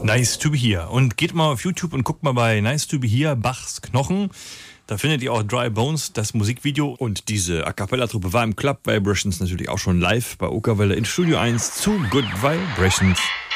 Nice to be here. Und geht mal auf YouTube und guckt mal bei Nice to be here, Bachs Knochen. Da findet ihr auch Dry Bones, das Musikvideo. Und diese A Cappella-Truppe war im Club Vibrations natürlich auch schon live bei Okerwelle in Studio 1 zu Good Vibrations.